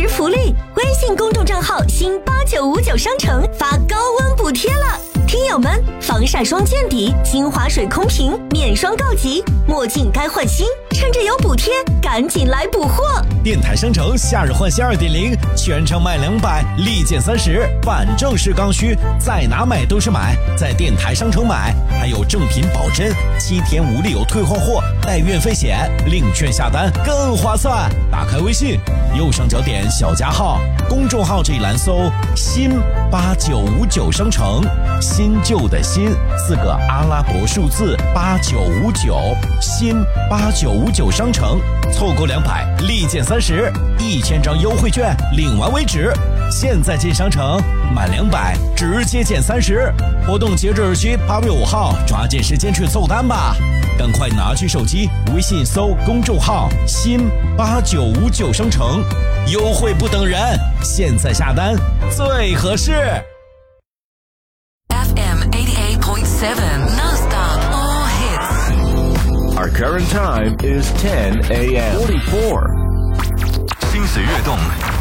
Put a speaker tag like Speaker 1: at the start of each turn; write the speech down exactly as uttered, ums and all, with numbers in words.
Speaker 1: 福利，微信公众账号新八九五九商城发高温补贴了。听友们，防晒霜见底，精华水空瓶免霜告急，墨镜该换新，趁着有补贴，赶紧来补货！
Speaker 2: 电台商城夏日换新 二点零， 全场买两百，立减三十，反正是刚需，在哪买都是买，在电台商城买，还有正品保真，七天无理由退换货，带运费险，领券下单更划算。打开微信，右上角点小加号，公众号这一栏搜新八九五九商城，新旧的新四个阿拉伯数字八九五九，新八九五九商城，凑够两百立减三十，一千张优惠券领完为止。现在进商城满两百直接减三十，活动截止日期八月五号，抓紧时间去凑单吧！赶快拿起手机，微信搜公众号新八九五九商城，优惠不等人，现在下单最合适。
Speaker 3: F M eighty-eight point seven non-stop all hits.
Speaker 4: Our current time is ten a m forty-four.
Speaker 5: 心随悦动，